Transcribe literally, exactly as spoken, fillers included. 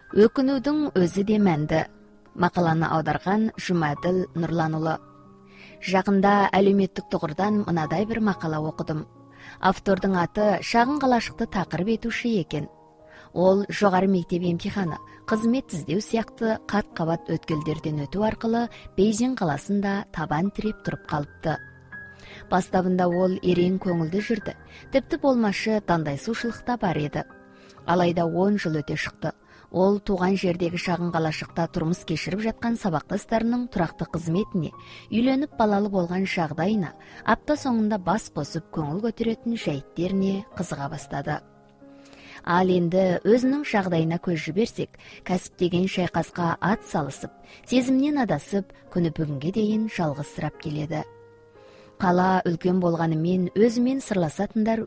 Өкінудің өзі де мәнді. Мақаланы аударған Жұмаділ Нұрланұлы. Жақында әлеуметтік тұғырдан мынадай бір мақала оқыдым. Автордың аты шағын қалашықты тақырып етуші екен. Ол жоғары мектеп емтиханы, қызмет іздеу сияқты қат-қабат өткелдерден өту арқылы Бейжің қаласында табан тіреп тұрып қалыпты. Бастабында ол ерен көңілді жүрді, тіпті болмашы таңдайсушылықта бар еді. Алайда он жыл өте шықты. Ол туған жердегі шағын қалашықта тұрмыс кешіріп жатқан сабақтастарының тұрақты қызметіне, үйленіп балалы болған жағдайына, апта соңында бас қосып көңіл көтеретін жайттеріне қызыға бастады. Ал енді өзінің жағдайына көз жіберсек, кәсіптеген шайқасқа ат салысып, сезімнен адасып, күні бүгінге дейін жалғызсырап келеді. Қала үлкен болғанымен өзімен сырласатындар